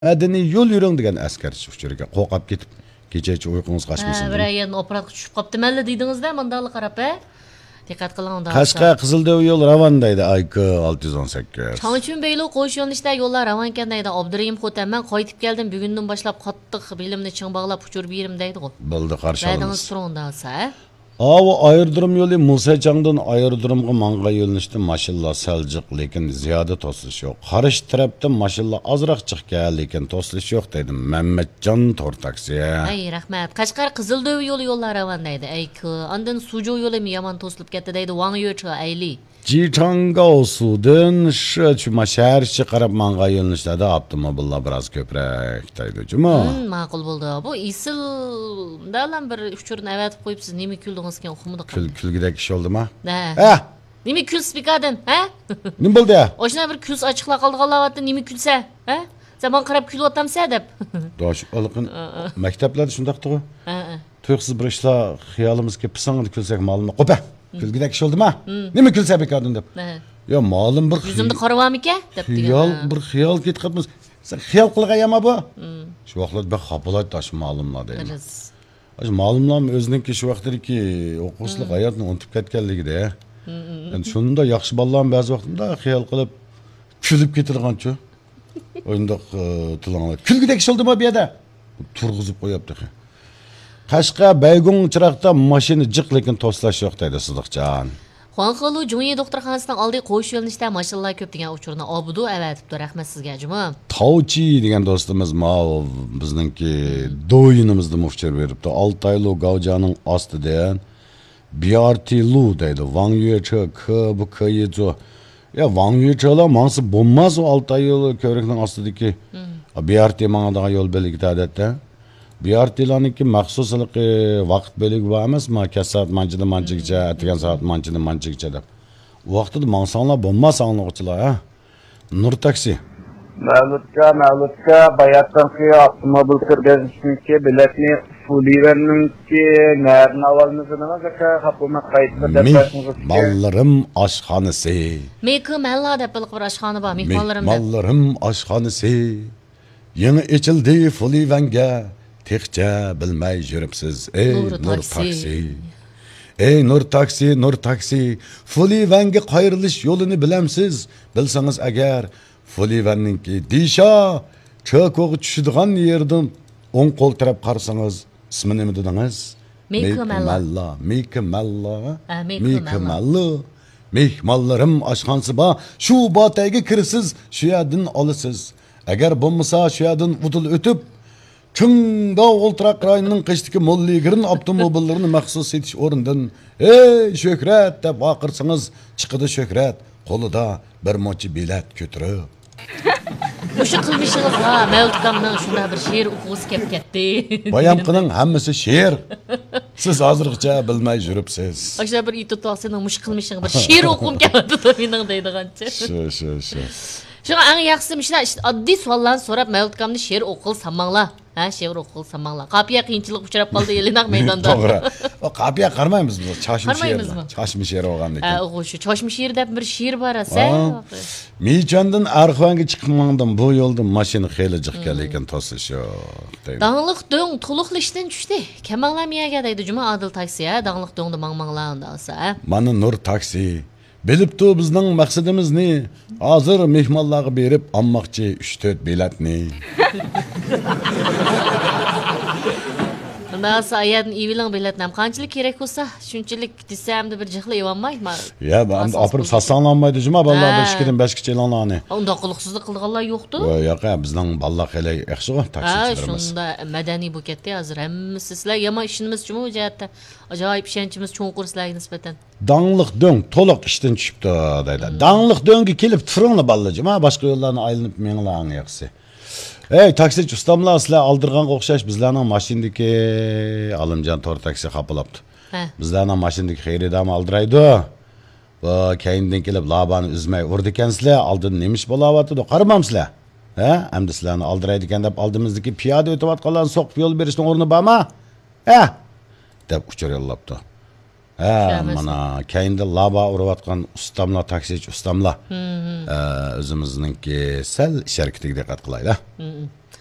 Madaniy yo'l yuring degan askarchi uchirga qo'qab ketib, kechacha uyqungiz qochmasin. Bir yerni operatsiya tushib qopti malla deydingizda, mandali qarab, diqqat qiling unda. Qashqa Qizildev yo'l Ravandaydi IK 618. Changchun Beylu qo'sh yo'nalishda yo'llar Ravan ekan deydi. Abdurahim Xo'tan men qaytib keldim. Bugundan boshlab qattiq bilimni ching bog'lab uchirib yerim deydi. Bo'ldi, qarshi olamiz. Daydingiz turg'unda olsa, Avu ayrıdırım yolu Musa'cangdan ayrıdırımga manga yo'linishda maşallah saljiq lekin ziyoda to'silish yo'q. Qarish tarafdan maşallah azroq chiqgan lekin to'silish yo'q deydi Mehmetjon Tortaksi. Ay rahmat. Qashqar Qizildev yo'li yo'llar Ravan deydi. Ondan Sujo yo'li yomon to'silib ketdi deydi. Wang Yuecha ayli. Jichanggaosudan shuma shaharcha qarab manga yo'linishlarda avtomobillar biroz ko'proq deydi. Juma. Ma'qul bo'ldi. Bu isil dalam bir uchurni avatib qo'yibsiz. Nima kuldingiz ekan o'qimdi. Kulgidek ish oldimi? Ha. Nima kulsiz bekadan, ha? Nima bo'ldi? Oshna bir kuz ochiqla qoldiganlarni nima kulsa, ha? Zaman qarab kulyaptamsa deb. Dosh olqin maktablarda shundaqdir. To'yqsiz bir ishlar xiyolimizga pisangni kulsak ma'lummi? Qo'pa. Kulgidek ish oldimi? Nima kulsa bekadan deb. Yo, ma'lum bir yuzimni qaravamika deb degan. Bir xiyol ketqatmiz. Sen xiyol qilgayama bu? Shu vaqtlarda bir xapolat tash ma'lumlar deydi. Ma'lumlar o'ziniki shu vaqtdagi o'quvchilik hayotni unutib ketganligida. Yani şunda yaxshi bolalarni ba'zi vaqtda xiyol qilib kulib ketirganchu. O'yindoq tilanglar. Kulgidek ish oldimi bu yerda? Turg'izib qo'yapti. Qashqa Baygun chiroqda mashina jiq lekin to'slash yo'q deydi Sidiqjon. Xuanxolu Juniy doktorxonasidan oldi qo'sh yo'linishda mashallah ko'p degan uchurni obudu avatibdi. Rahmat sizga, juma. Tavchi degan do'stimiz bizningki do'yinimizda mufchir beribdi. Altaylu Gavjaning ostidan BRT-lu deydi. Wang Yuecha bu kayıcı. Ya Wang Yuecha'lar mansı bo'lmas o Altay yo'li ko'rikning ostidagi BRT mangadaga yo'l belgisi odatda. BRT-larniki maxsusligi vaqt belgi bor emasmi? Kasat manchida manchigacha, atgan soat manchida manchigacha deb. U vaqtda mansonlar bo'lmas anglovchilar, ha. Nur taksi. Mavludga bayatdan ki avtomobil kirgizishninki biletni Fuliverninki nereden avalmızınız ki hukumat kayıtlı depresiniz ki. Mallarım aşkhanesi. Meki malla deb bir aşkhanı var, mehmonlarim deb. Mallarım aşkhanesi. Yeni içildi Fuliverga. Texcha bilmay yuribsiz. Ey Nur taksi. Ey Nur taksi, Nur taksi. Fuliverga qayrilish yo'lini bilamsiz. Bilsangiz agar Fuliverninki Disha cho'ko'g'i tushadigan yerdan o'ng qo'l taraf qarasangiz ismi nima dedingiz? Mekmalla. Mehmonlarim oshxonasi bor. Shu botaga kirsiz, shu yerdan olasiz. Agar bo'lmasa shu yerdan udul o'tib Chungda O'ltiraq rayonining qishdagi molligirin avtomobillarini maxsus setish o'rnidan "Ey Sho'krat" deb baqirsangiz, chiqadi Sho'krat qo'lida bir mochi bilet ko'tarib. O'sha qilmishingiz ha, Mavludkamning shunda bir she'r o'qig'isi kelib ketdi. Bayamqining hammasi she'r. Siz hozirgacha bilmay yuribsiz. O'sha bir itotasining mush qilmishing bir she'r o'qim keladi mening deydigancha. Shu. Şuna en yaxşısı işte addi suallarni so'rab Mavludkamni she'r o'qilsamanglar. Ha, she'r o'qilsamanglar. Qapiya qiyinchilik uchrab qoldi Elinak maydonda. To'g'ri. O qapiya qarmaymiz biz. Chashmi she'r o'qigandik. Ha, o'quvchi chashmi she'r deb bir she'r bor asa. Michandan Arxonga chiqmandim. Bu yo'lda mashina xeyli jiqgan lekin to'sish yo'q deydi. Dağlıq döng to'liqlashdan tushdi. Kamanglar deydi Juma Adil taksi ha. Dağlıq döngni mangmanglar unda olsa. Mana Nur taksi. Bilibdi bizning maqsadimizni hozir mehmonlarga berib olmoqchi 3-4 biletni. Nasıl ayadın eviling biletnam qanchalik kerak bo'lsa, shunchalik desamda bir jihli evanmayman. Ya, ben apırıp saslanlanmaydı Juma ballar 5-dan 5gacha elanlarni. Unda qiliqsizlik qilganlar yo'qdi. Yo'q, bizning ballar xeli yaxshi taksichilarimiz. Shunda madaniy bu ketdi hozir hammasi sizlar yomon ishimiz Juma jihatda ajoyib ishonchimiz cho'nqur sizlarga nisbatan. Dağlıq döng to'liq ishdan tushibdi deydi. Dağlıq döngga kelib turinglar ballar Juma, boshqa yo'llarni aylanib menglarni yaxshi. Ey taksichi ustamlar sizlar oldirganga o'xshash bizlarning mashinadagi Alimjon Tor taksi xapilabdi. Bizlarning mashinadagi xeyridam oldiraydi. Va keyindan kelib labani uzmay urdi ekansizlar, oldin nemish bo'layotdi, qaramamsizlar. Ha, endi sizlarni oldiraydi ekan deb oldimizdagi piyoda o'tayotganlarni so'qib yo'l berishning o'rni bormi? Ha? deb uchur yo'llabdi. mana keyinde laba urayotgan ustamlar, taksichi ustamlar. O'zimizningki sal ish harakatiga diqqat qilaylik.